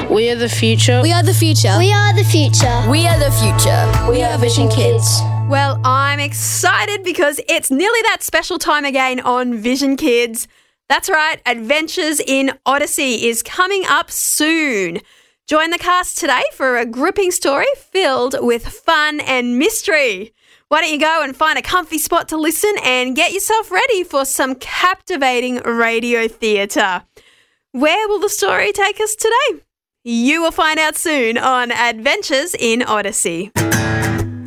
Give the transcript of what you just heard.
We are the future. We are the future. We are the future. We are the future. We are Vision Kids. Well, I'm excited because it's nearly that special time again on Vision Kids. That's right, Adventures in Odyssey is coming up soon. Join the cast today for a gripping story filled with fun and mystery. Why don't you go and find a comfy spot to listen and get yourself ready for some captivating radio theatre. Where will the story take us today? You will find out soon on Adventures in Odyssey.